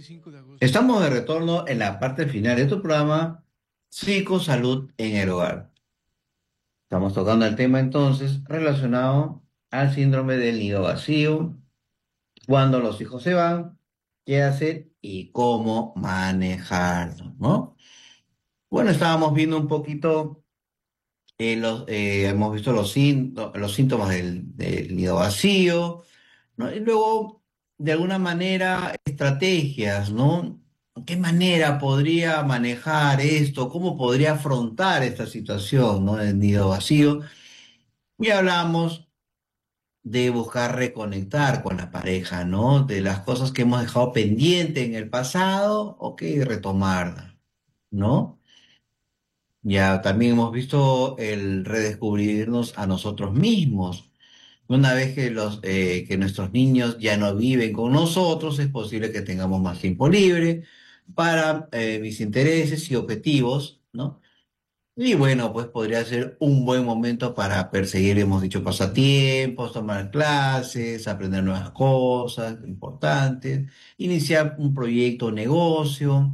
Estamos de retorno en la parte final de tu programa Psicosalud en el Hogar. Estamos tocando el tema entonces relacionado al síndrome del nido vacío, cuando los hijos se van, qué hacer y cómo manejarlo, ¿no? Bueno, estábamos viendo un poquito, hemos visto los síntomas del nido vacío, ¿no? Y luego, de alguna manera, estrategias, ¿no? ¿Qué manera podría manejar esto? ¿Cómo podría afrontar esta situación, ¿no? Del nido vacío. Y hablamos de buscar reconectar con la pareja, ¿no? De las cosas que hemos dejado pendiente en el pasado, ok, retomarlas, ¿no? Ya también hemos visto el redescubrirnos a nosotros mismos. Una vez que nuestros niños ya no viven con nosotros, es posible que tengamos más tiempo libre para mis intereses y objetivos, ¿no? Y bueno, pues podría ser un buen momento para perseguir, hemos dicho, pasatiempos, tomar clases, aprender nuevas cosas importantes, iniciar un proyecto o negocio,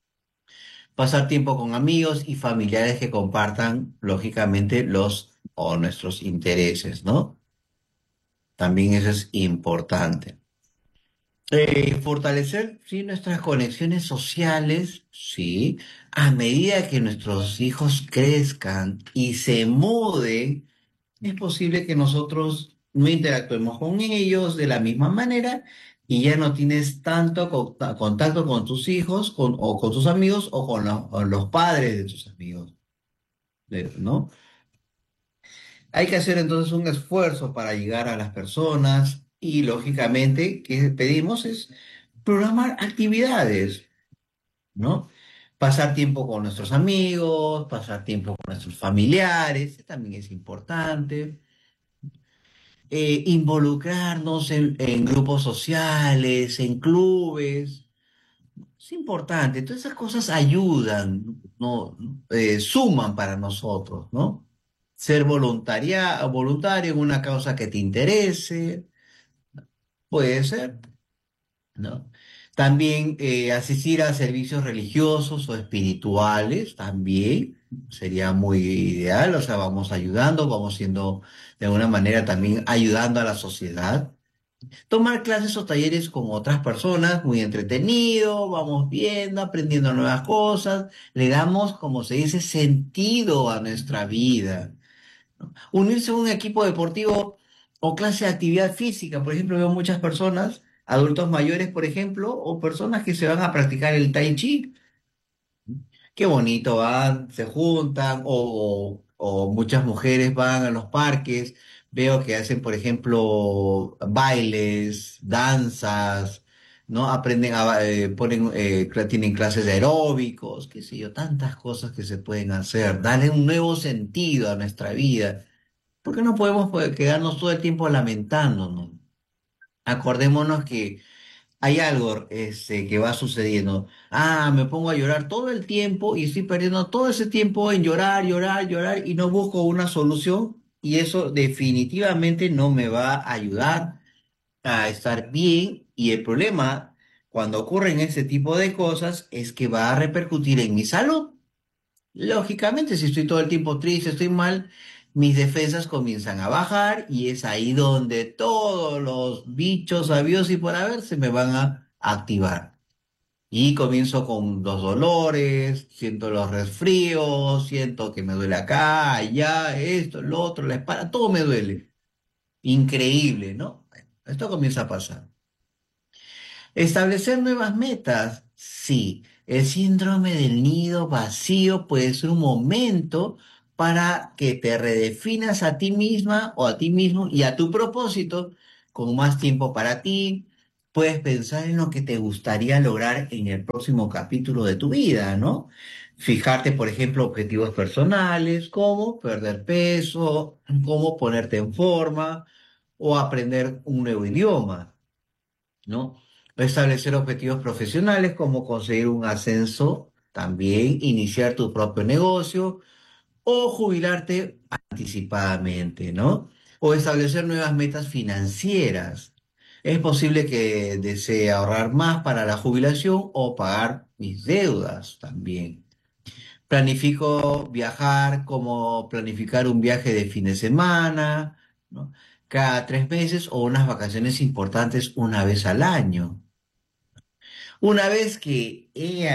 pasar tiempo con amigos y familiares que compartan, lógicamente, los o nuestros intereses, ¿no? También eso es importante. Fortalecer, sí, nuestras conexiones sociales, sí, a medida que nuestros hijos crezcan y se muden, es posible que nosotros no interactuemos con ellos de la misma manera y ya no tienes tanto contacto con tus hijos o con tus amigos o los padres de tus amigos, ¿no? Hay que hacer entonces un esfuerzo para llegar a las personas y lógicamente que pedimos es programar actividades, ¿no? Pasar tiempo con nuestros amigos, pasar tiempo con nuestros familiares, también es importante. Involucrarnos en grupos sociales, en clubes, es importante. Todas esas cosas ayudan, ¿no? Suman para nosotros, ¿no? Ser voluntario en una causa que te interese, puede ser, ¿no? También asistir a servicios religiosos o espirituales, también sería muy ideal, o sea, vamos ayudando, vamos siendo de alguna manera también ayudando a la sociedad. Tomar clases o talleres con otras personas, muy entretenido, vamos viendo, aprendiendo nuevas cosas, le damos, como se dice, sentido a nuestra vida. Unirse a un equipo deportivo o clase de actividad física. Por ejemplo, veo muchas personas, adultos mayores, por ejemplo, o personas que se van a practicar el tai chi. Qué bonito, van, se juntan, o muchas mujeres van a los parques. Veo que hacen, por ejemplo, bailes, danzas, ¿no? Aprenden tienen clases de aeróbicos, qué sé yo, tantas cosas que se pueden hacer. Darle un nuevo sentido a nuestra vida. ¿Por qué no podemos pues, quedarnos todo el tiempo lamentándonos? Acordémonos que hay algo que va sucediendo. Ah, me pongo a llorar todo el tiempo y estoy perdiendo todo ese tiempo en llorar, llorar, llorar y no busco una solución y eso definitivamente no me va a ayudar a estar bien y el problema cuando ocurren ese tipo de cosas es que va a repercutir en mi salud. Lógicamente, si estoy todo el tiempo triste, estoy mal, mis defensas comienzan a bajar y es ahí donde todos los bichos sabios y por haber se me van a activar. Y comienzo con los dolores, siento los resfríos, siento que me duele acá, allá, esto, lo otro, la espalda, todo me duele. Increíble, ¿no? Bueno, esto comienza a pasar. Establecer nuevas metas. Sí, el síndrome del nido vacío puede ser un momento para que te redefinas a ti misma o a ti mismo y a tu propósito con más tiempo para ti. Puedes pensar en lo que te gustaría lograr en el próximo capítulo de tu vida, ¿no? Fijarte, por ejemplo, objetivos personales, como perder peso, cómo ponerte en forma o aprender un nuevo idioma, ¿no? Establecer objetivos profesionales como conseguir un ascenso, también iniciar tu propio negocio o jubilarte anticipadamente, ¿no? O establecer nuevas metas financieras. Es posible que desee ahorrar más para la jubilación o pagar mis deudas también. Planifico viajar como planificar un viaje de fin de semana, ¿no? Cada 3 meses o unas vacaciones importantes una vez al año. Una vez que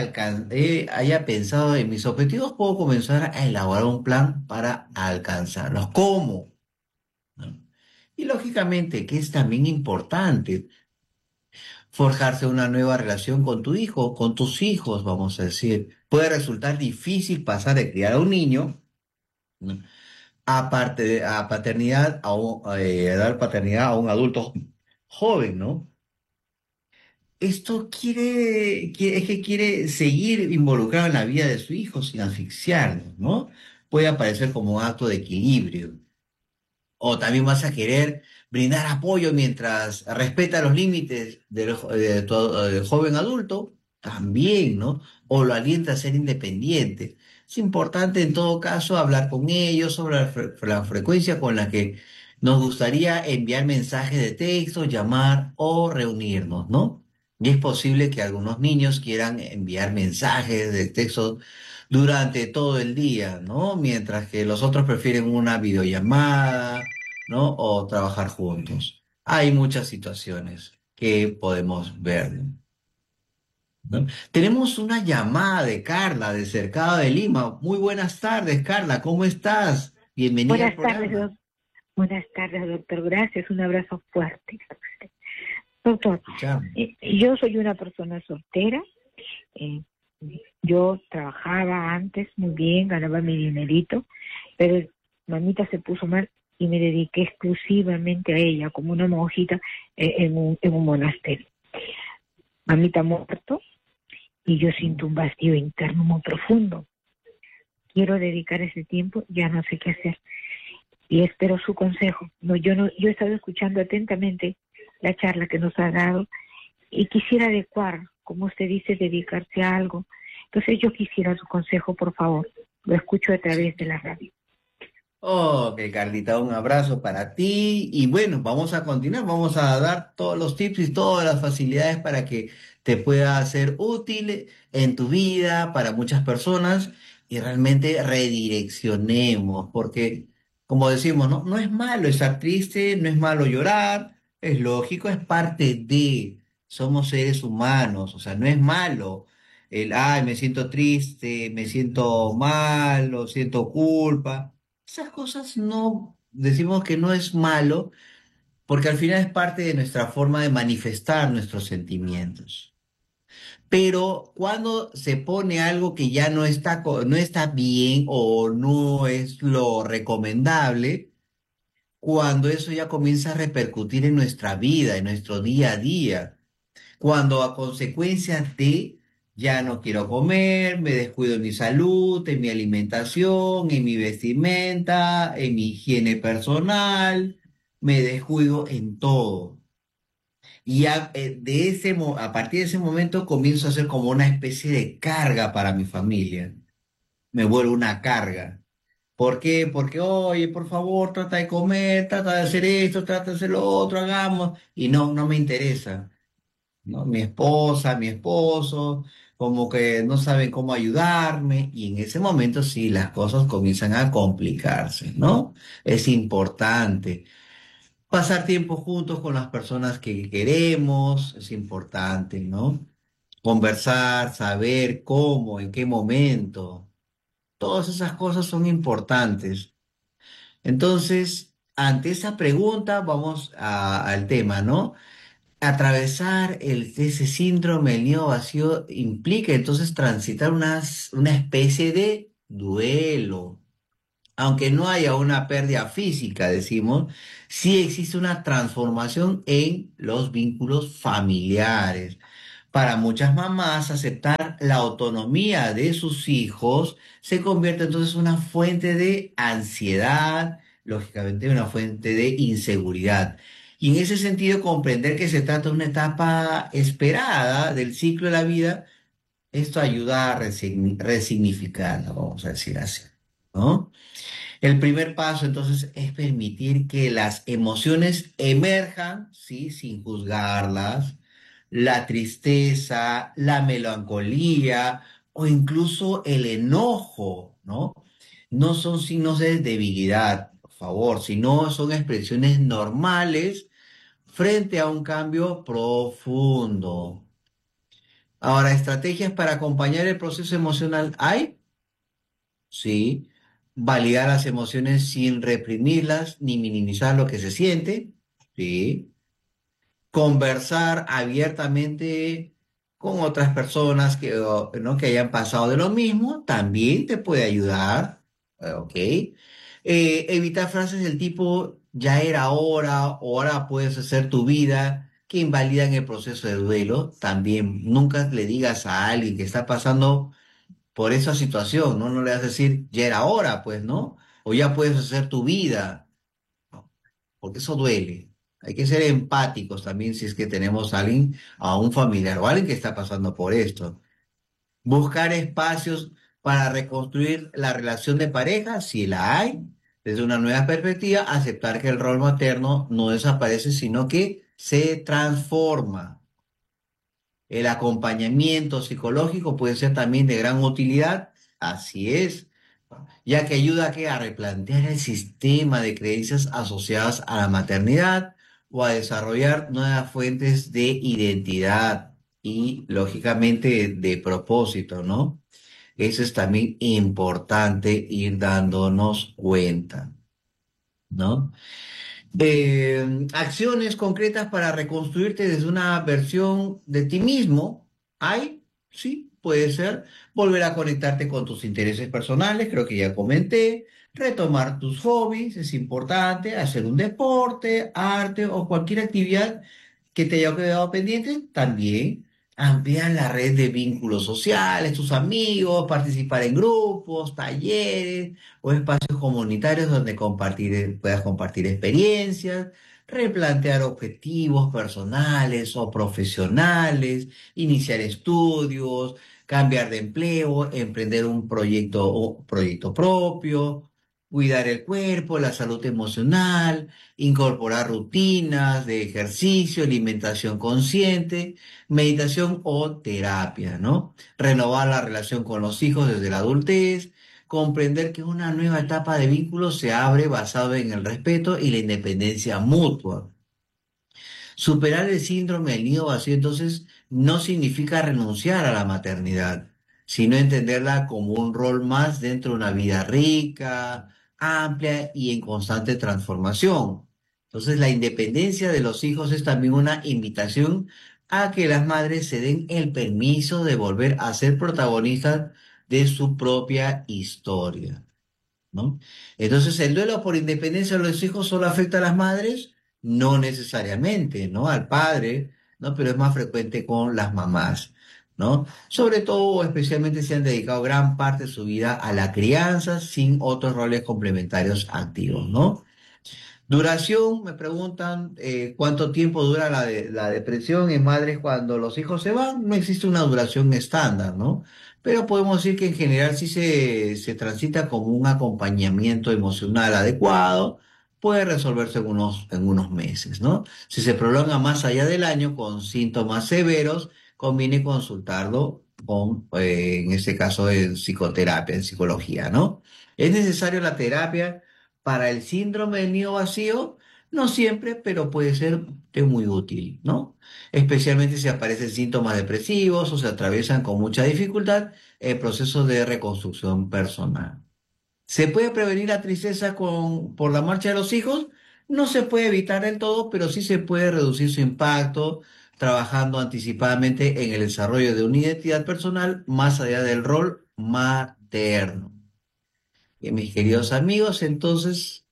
haya pensado en mis objetivos, puedo comenzar a elaborar un plan para alcanzarlos. ¿Cómo? ¿No? Y lógicamente que es también importante forjarse una nueva relación con tu hijo, con tus hijos, vamos a decir. Puede resultar difícil pasar de criar a un niño, ¿no? A paternidad, dar paternidad a un adulto joven, ¿no? Esto es que quiere seguir involucrado en la vida de su hijo sin asfixiarlo, ¿no? Puede aparecer como un acto de equilibrio. O también vas a querer brindar apoyo mientras respeta los límites de tu joven adulto, también, ¿no? O lo alienta a ser independiente. Es importante en todo caso hablar con ellos sobre la frecuencia con la que nos gustaría enviar mensajes de texto, llamar o reunirnos, ¿no? Y es posible que algunos niños quieran enviar mensajes de texto durante todo el día, ¿no? Mientras que los otros prefieren una videollamada, ¿no? O trabajar juntos. Hay muchas situaciones que podemos ver, ¿no? Tenemos una llamada de Carla, de Cercado de Lima. Muy buenas tardes, Carla, ¿cómo estás? Bienvenida al Buenas tardes, programa. buenas tardes, doctor. Gracias, un abrazo fuerte. Doctor, Escuchamos. yo soy una persona soltera. eh, yo trabajaba antes muy bien, ganaba mi dinerito, pero mamita se puso mal y me dediqué exclusivamente a ella, como una monjita en un monasterio. Mamita muerto y yo siento un vacío interno muy profundo. Quiero dedicar ese tiempo, ya no sé qué hacer. Y espero su consejo. Yo he estado escuchando atentamente la charla que nos ha dado y quisiera adecuar, como usted dice, dedicarse a algo. Entonces yo quisiera su consejo, por favor. Lo escucho a través de la radio. Ok, Carlita, un abrazo para ti y bueno, vamos a continuar, vamos a dar todos los tips y todas las facilidades para que te pueda ser útil en tu vida para muchas personas y realmente redireccionemos, porque como decimos, ¿no? No es malo estar triste, no es malo llorar, es lógico, es parte somos seres humanos, o sea, no es malo ay, me siento triste, me siento mal, o siento culpa. Esas cosas no decimos que no es malo, porque al final es parte de nuestra forma de manifestar nuestros sentimientos. Pero cuando se pone algo que ya no está bien o no es lo recomendable, cuando eso ya comienza a repercutir en nuestra vida, en nuestro día a día, cuando a consecuencia de ya no quiero comer, me descuido en mi salud, en mi alimentación, en mi vestimenta, en mi higiene personal, me descuido en todo. Y a partir de ese momento comienzo a ser como una especie de carga para mi familia. Me vuelvo una carga. ¿Por qué? Porque, oye, por favor, trata de comer, trata de hacer esto, trata de hacer lo otro, hagamos. Y no, no me interesa, ¿no? Mi esposa, mi esposo, como que no saben cómo ayudarme y en ese momento sí, las cosas comienzan a complicarse, ¿no? Es importante pasar tiempo juntos con las personas que queremos, es importante, ¿no? Conversar, saber cómo, en qué momento, todas esas cosas son importantes. Entonces, ante esa pregunta, vamos al tema, ¿no? Atravesar ese síndrome del nido vacío implica entonces transitar una especie de duelo. Aunque no haya una pérdida física, decimos, sí existe una transformación en los vínculos familiares. Para muchas mamás, aceptar la autonomía de sus hijos se convierte entonces en una fuente de ansiedad, lógicamente una fuente de inseguridad. Y en ese sentido, comprender que se trata de una etapa esperada del ciclo de la vida, esto ayuda a resignificarlo, vamos a decir así, ¿no? El primer paso entonces es permitir que las emociones emerjan, ¿sí? Sin juzgarlas. La tristeza, la melancolía o incluso el enojo, ¿no? No son signos de debilidad, por favor, sino son expresiones normales frente a un cambio profundo. Ahora, estrategias para acompañar el proceso emocional hay. Sí, validar las emociones sin reprimirlas ni minimizar lo que se siente. Sí, conversar abiertamente con otras personas ¿no? que hayan pasado de lo mismo también te puede ayudar. ¿Ok? Evitar frases del tipo ya era hora o ahora puedes hacer tu vida que invalidan el proceso de duelo. También nunca le digas a alguien que está pasando por esa situación, ¿no? No le vas a decir, ya era hora, pues, ¿no? O ya puedes hacer tu vida, ¿no? Porque eso duele. Hay que ser empáticos también si es que tenemos a alguien, a un familiar o alguien que está pasando por esto. Buscar espacios para reconstruir la relación de pareja, si la hay, desde una nueva perspectiva, aceptar que el rol materno no desaparece, sino que se transforma. El acompañamiento psicológico puede ser también de gran utilidad, así es, ya que ayuda a replantear el sistema de creencias asociadas a la maternidad o a desarrollar nuevas fuentes de identidad y, lógicamente, de propósito, ¿no? Eso es también importante ir dándonos cuenta, ¿no? Acciones concretas para reconstruirte desde una versión de ti mismo. ¿Hay? Sí, puede ser. Volver a conectarte con tus intereses personales, creo que ya comenté. Retomar tus hobbies, es importante. Hacer un deporte, arte o cualquier actividad que te haya quedado pendiente, también. Ampliar la red de vínculos sociales, tus amigos, participar en grupos, talleres o espacios comunitarios donde puedas compartir experiencias, replantear objetivos personales o profesionales, iniciar estudios, cambiar de empleo, emprender un proyecto o proyecto propio, cuidar el cuerpo, la salud emocional, incorporar rutinas de ejercicio, alimentación consciente, meditación o terapia, ¿no? Renovar la relación con los hijos desde la adultez, comprender que una nueva etapa de vínculo se abre basado en el respeto y la independencia mutua. Superar el síndrome del nido vacío entonces no significa renunciar a la maternidad, sino entenderla como un rol más dentro de una vida rica, amplia y en constante transformación. Entonces la independencia de los hijos es también una invitación a que las madres se den el permiso de volver a ser protagonistas de su propia historia, ¿no? Entonces, ¿el duelo por independencia de los hijos solo afecta a las madres? No necesariamente, ¿no? Al padre, ¿no? Pero es más frecuente con las mamás, ¿no? Sobre todo, especialmente si han dedicado gran parte de su vida a la crianza sin otros roles complementarios activos, ¿no? Duración, me preguntan, ¿cuánto tiempo dura la depresión en madres cuando los hijos se van? No existe una duración estándar, ¿no? Pero podemos decir que en general si se transita como un acompañamiento emocional adecuado, puede resolverse en unos meses, ¿no? Si se prolonga más allá del año con síntomas severos, conviene consultarlo en este caso, en psicoterapia, en psicología, ¿no? ¿Es necesario la terapia para el síndrome del nido vacío? No siempre, pero puede ser de muy útil, ¿no? Especialmente si aparecen síntomas depresivos o se atraviesan con mucha dificultad el proceso de reconstrucción personal. ¿Se puede prevenir la tristeza por la marcha de los hijos? No se puede evitar del todo, pero sí se puede reducir su impacto trabajando anticipadamente en el desarrollo de una identidad personal más allá del rol materno. Mis queridos amigos, entonces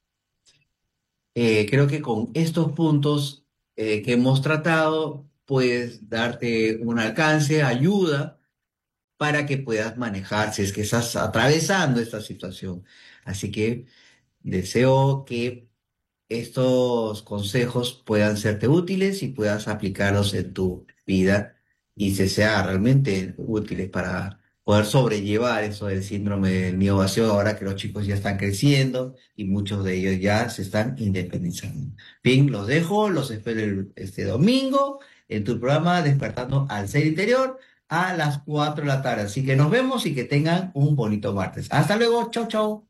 creo que con estos puntos que hemos tratado, puedes darte un alcance, ayuda para que puedas manejar si es que estás atravesando esta situación. Así que deseo que estos consejos puedan serte útiles y puedas aplicarlos en tu vida y se sea realmente útiles para poder sobrellevar eso del síndrome del nido vacío ahora que los chicos ya están creciendo y muchos de ellos ya se están independizando. Bien, los dejo, los espero este domingo en tu programa Despertando al Ser Interior a las 4 de la tarde. Así que nos vemos y que tengan un bonito martes. Hasta luego, chau, chau.